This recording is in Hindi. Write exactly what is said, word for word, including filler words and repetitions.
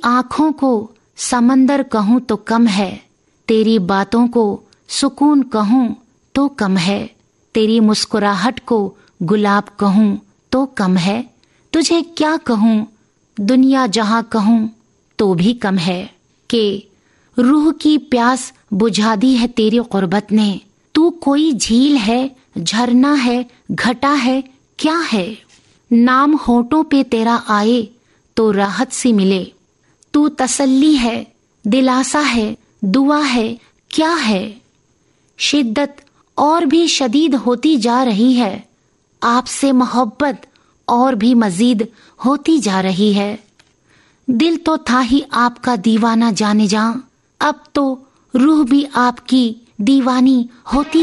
आँखों को समंदर कहूँ तो कम है, तेरी बातों को सुकून कहूँ तो कम है, तेरी मुस्कुराहट को गुलाब कहूँ तो कम है, तुझे क्या कहूँ दुनिया जहाँ कहूँ तो भी कम है। कि रूह की प्यास बुझा दी है तेरी कुर्बत ने, तू कोई झील है, झरना है, घटा है, क्या है। नाम होठों पे तेरा आए तो राहत सी मिले, तू तसल्ली है, दिलासा है, दुआ है, क्या है। शिद्दत और भी शदीद होती जा रही है, आपसे मोहब्बत और भी मजीद होती जा रही है। दिल तो था ही आपका दीवाना जाने जा, अब तो रूह भी आपकी दीवानी होती